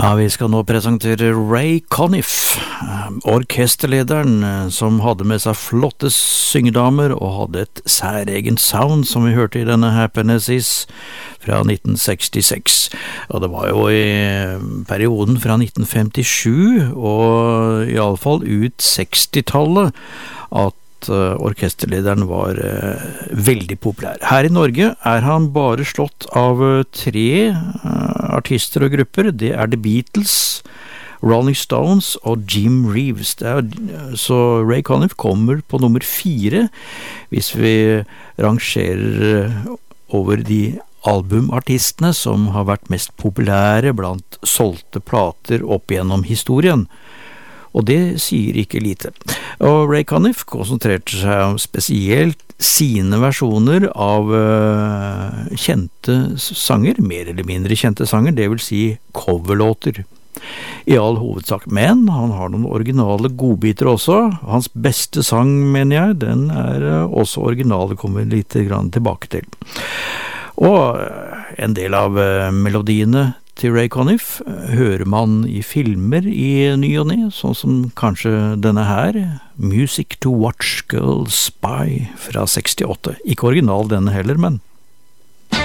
Ja, vi skal nå presentere Ray Conniff, orkesterlederen som hadde med seg flotte syngedamer og hadde et særegent sound som vi hørte i denne Happiness Is fra 1966. Og det var jo i perioden fra 1957 og i alle fall ut 60-tallet at orkesterlederen var veldig populær. Her i Norge er han bare slått av 3 artister og grupper. Det er The Beatles, Rolling Stones og Jim Reeves. Så Ray Conniff kommer på nummer 4 hvis vi rangerer over de albumartistene som har vært mest populære blant solgte plater opp gjennom historien. Og det sier ikke lite. Og Ray Conniff konsentrerte seg om spesielt sine versjoner av kjente sanger, mer eller mindre kjente sanger, det vil si coverlåter. I all hovedsak, men han har noen originale godbiter også. Hans beste sang, mener jeg, den er også original, det kommer litt grann tilbake til. Og en del av melodiene til Ray Conniff hører man i filmer i ny og ne, sånn som kanskje denne her, Music to Watch Girls Spy fra 68. Ikke original denne heller, men